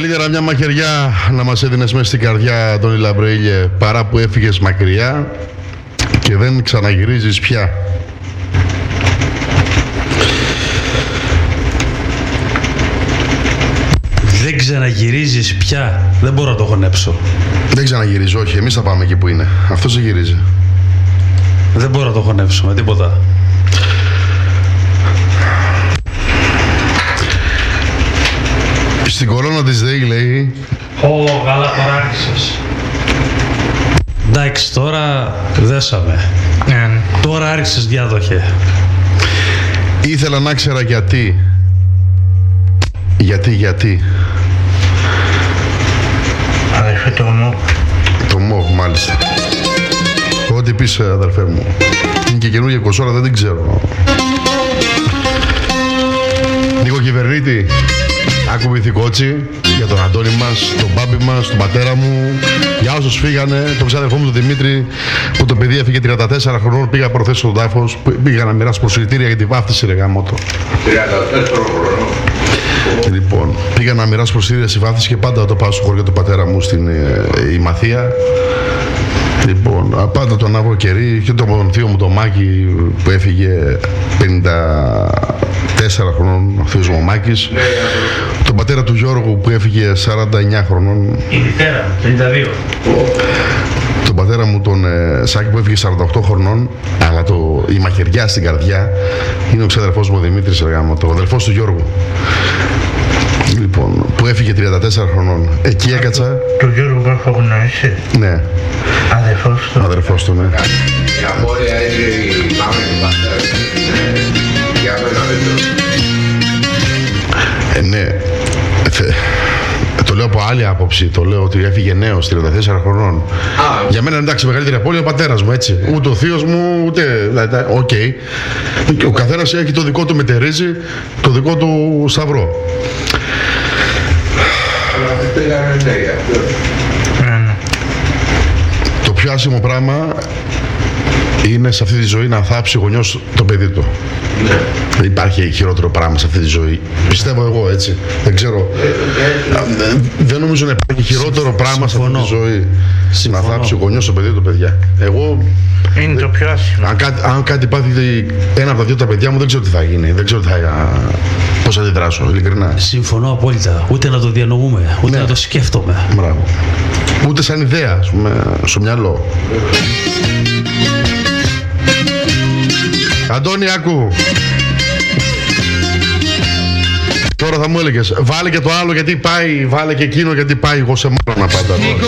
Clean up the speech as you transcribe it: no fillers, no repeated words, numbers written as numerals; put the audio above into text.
Καλύτερα μια μαχαιριά να μας έδινες μέσα στην καρδιά, Αντώνη Λαμπρέιλιε, παρά που έφυγες μακριά και δεν ξαναγυρίζεις πια. Δεν ξαναγυρίζεις πια. Δεν μπορώ να το χωνέψω. Δεν ξαναγυρίζω, όχι. Εμείς θα πάμε εκεί που είναι. Αυτός δεν γυρίζει. Δεν μπορώ να το χωνέψω με τίποτα. Στην κορώνα της ΔΕΗ λέει... Καλά τώρα άρχισες. Εντάξει, τώρα δέσαμε. Τώρα άρχισες, διάδοχε. Ήθελα να ξέρα γιατί. Γιατί. Αδερφέ, το ΜΟΒ. Το ΜΟΒ, μάλιστα. Ό,τι πεις, αδερφέ μου. Είναι και καινούργια κονσόλα, δεν την ξέρω. Νίκο Κυβερνήτη, άκου ηθικότσι για τον Αντώνη μας, τον μπάμπι μας, τον πατέρα μου, για όσους φύγανε, τον ξάδερφό μου τον Δημήτρη, που το παιδί έφυγε 34 χρονών, πήγα προθέσει στον τάφος, πήγα να μοιράσω προσκλητήρια για τη βάφτιση, ρε γάμοτο. 34 χρονών. Λοιπόν, πήγα να μοιράσω προσκλητήρια στη βάφτιση και πάντα το πάω στο χωριό του πατέρα μου στην Ημαθία. Λοιπόν, πάντα τον άβρο κερί και τον θείο μου τον Μάκη που έφυγε 54 χρονών, ο θείος μου ο Μάκης. Τον πατέρα του Γιώργου που έφυγε 49 χρονών. Η μητέρα μου, 52. Τον πατέρα μου τον Σάκη που έφυγε 48 χρονών, αλλά η μαχαιριά στην καρδιά είναι ο ξαδερφός μου ο Δημήτρης Εργάμωτο, ο αδερφός του Γιώργου. Λοιπόν, που έφυγε 34 χρονών. Εκεί έκατσα. Το Γιώργο που έχω γνωρίσει. Ναι. Αδερφός του. Αδερφός του, ναι. Η απόρρεια είναι η μάμα του πατέρα. Για μένα δεν το. Ναι. Το λέω από άλλη άποψη. Το λέω ότι έφυγε νέος, 34 χρονών. Για μένα εντάξει, μεγαλύτερη απώλεια ο πατέρας μου, έτσι. Ούτε ο θείος μου, ούτε. Οκ. Ο καθένας έχει το δικό του μετερίζει, το δικό του σταυρό. Το πιο άσχημο πράγμα είναι σε αυτή τη ζωή να θάψει ο γονιός το παιδί του. Ναι. Δεν υπάρχει χειρότερο πράγμα σε αυτή τη ζωή. Πιστεύω εγώ, έτσι. Δεν ξέρω. Δεν νομίζω να υπάρχει χειρότερο πράγμα σε αυτή τη ζωή. Να θάψει ο γονιός το παιδί του, παιδιά. Εγώ. Είναι το πιο άσχημο. Αν κάτι πάθει ένα από τα δύο τα παιδιά μου, δεν ξέρω τι θα γίνει. Δεν ξέρω πώς θα αντιδράσω, ειλικρινά. Συμφωνώ απόλυτα. Ούτε να το διανοούμε, ούτε να το σκέφτομαι. Μπράβο. Ούτε σαν ιδέα, ας πούμε, στο μυαλό. Αντώνη, άκου. Τώρα θα μου έλεγες, βάλε και το άλλο γιατί πάει, βάλε και εκείνο γιατί πάει, εγώ σε μάνα πάντα.